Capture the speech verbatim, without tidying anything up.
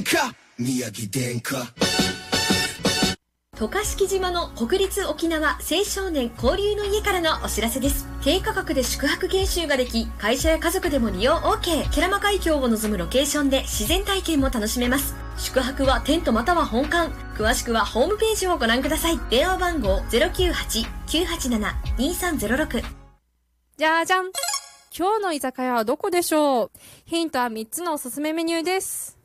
か宮城殿下。 渡嘉敷島の国立沖縄青少年交流の家からのお知らせです。低価格で宿泊研修ができ、会社や家族でも利用 OK。 慶良間海峡を望むロケーションで自然体験も楽しめます。宿泊はテントまたは本館。詳しくはホームページをご覧ください。電話番号 ゼロきゅうはち きゅうはちなな にさんゼロろく。 じゃじゃん。今日の居酒屋はどこでしょう？ヒントはみっつのおすすめメニューです。